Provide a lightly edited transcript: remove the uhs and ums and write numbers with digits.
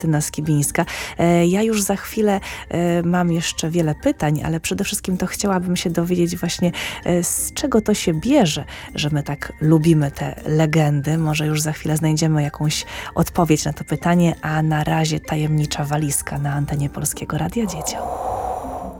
Krystyna Skibińska. Ja już za chwilę mam jeszcze wiele pytań, ale przede wszystkim to chciałabym się dowiedzieć właśnie, z czego to się bierze, że my tak lubimy te legendy. Może już za chwilę znajdziemy jakąś odpowiedź na to pytanie, a na razie tajemnicza walizka na antenie Polskiego Radia Dzieciom.